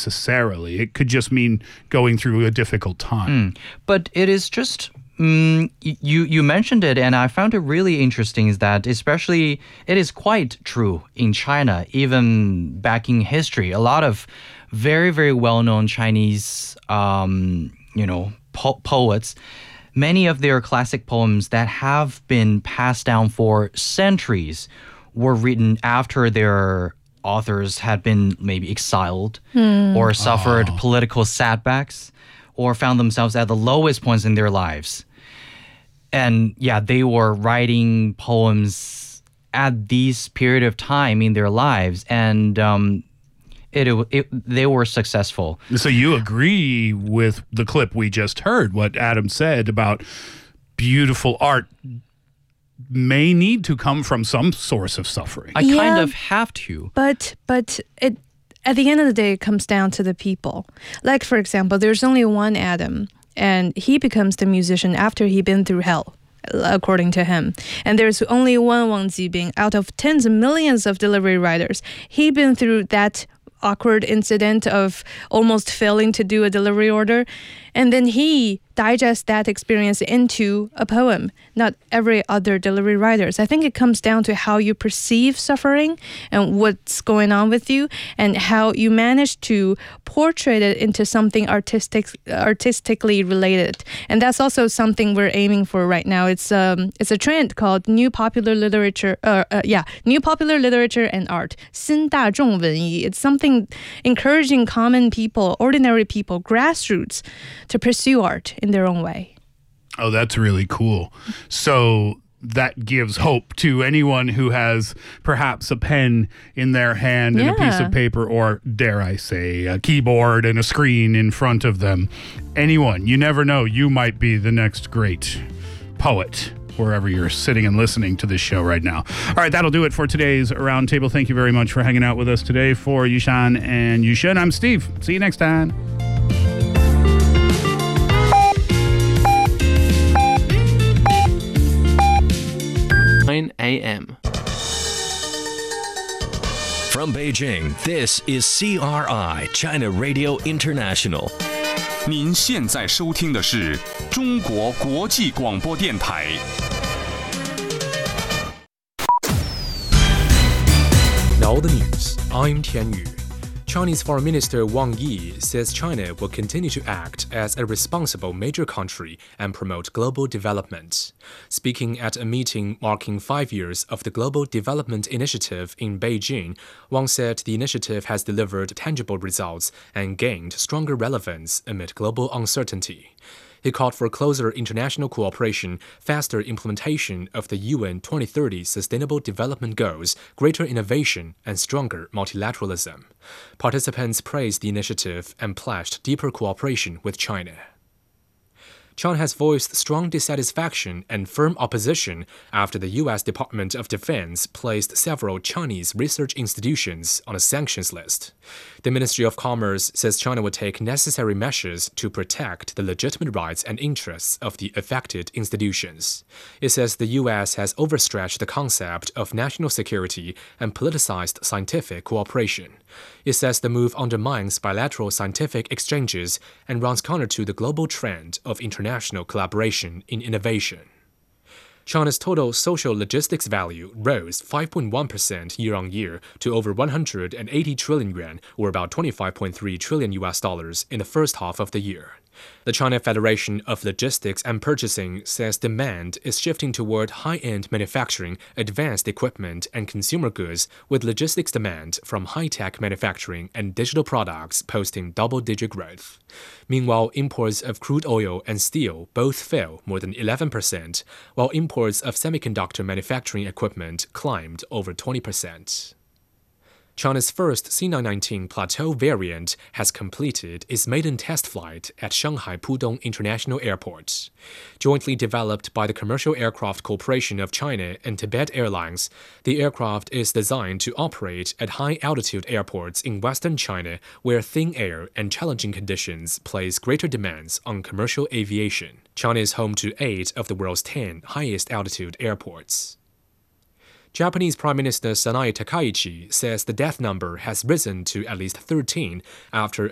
necessarily. It could just mean going through a difficult time. But it is just... you mentioned it, and I found it really interesting is that especially it is quite true in China, even back in history. A lot of very, very well-known Chinese, poets, many of their classic poems that have been passed down for centuries were written after their authors had been maybe exiled or suffered political setbacks, or found themselves at the lowest points in their lives. And yeah, they were writing poems at this period of time in their lives, and they were successful. So you agree with the clip we just heard, what Adam said about beautiful art may need to come from some source of suffering. I kind of have to. But it, at the end of the day, it comes down to the people. Like, for example, there's only one Adam, and he becomes the musician after he'd been through hell, according to him. And there's only one Wang Jibing out of tens of millions of delivery riders. He'd been through that awkward incident of almost failing to do a delivery order, and then he digests that experience into a poem. Not every other delivery riders. I think it comes down to how you perceive suffering and what's going on with you, and how you manage to portray it into something artistically related. And that's also something we're aiming for right now. It's a trend called New Popular Literature. New Popular Literature and Art. 新大众文艺. It's something encouraging common people, ordinary people, grassroots, to pursue art in their own way. Oh, that's really cool. So that gives hope to anyone who has perhaps a pen in their hand and a piece of paper, or dare I say, a keyboard and a screen in front of them. Anyone, you never know, you might be the next great poet, wherever you're sitting and listening to this show right now. All right, that'll do it for today's Roundtable. Thank you very much for hanging out with us today. For Yushan and Yushen, I'm Steve. See you next time. 9 a.m. From Beijing, this is CRI, China Radio International. 您现在收听的是中国国际广播电台。 Now the news. I'm Tian Yu. Chinese Foreign Minister Wang Yi says China will continue to act as a responsible major country and promote global development. Speaking at a meeting marking 5 years of the Global Development Initiative in Beijing, Wang said the initiative has delivered tangible results and gained stronger relevance amid global uncertainty. He called for closer international cooperation, faster implementation of the UN 2030 Sustainable Development Goals, greater innovation, and stronger multilateralism. Participants praised the initiative and pledged deeper cooperation with China. China has voiced strong dissatisfaction and firm opposition after the U.S. Department of Defense placed several Chinese research institutions on a sanctions list. The Ministry of Commerce says China will take necessary measures to protect the legitimate rights and interests of the affected institutions. It says the U.S. has overstretched the concept of national security and politicized scientific cooperation. It says the move undermines bilateral scientific exchanges and runs counter to the global trend of international collaboration in innovation. China's total social logistics value rose 5.1% year-on-year to over 180 trillion yuan, or about $25.3 trillion in the first half of the year. The China Federation of Logistics and Purchasing says demand is shifting toward high-end manufacturing, advanced equipment, and consumer goods, with logistics demand from high-tech manufacturing and digital products posting double-digit growth. Meanwhile, imports of crude oil and steel both fell more than 11%, while imports of semiconductor manufacturing equipment climbed over 20%. China's first C919 Plateau variant has completed its maiden test flight at Shanghai Pudong International Airport. Jointly developed by the Commercial Aircraft Corporation of China and Tibet Airlines, the aircraft is designed to operate at high-altitude airports in western China, where thin air and challenging conditions place greater demands on commercial aviation. China is home to 8 of the world's 10 highest-altitude airports. Japanese Prime Minister Sanae Takaichi says the death number has risen to at least 13 after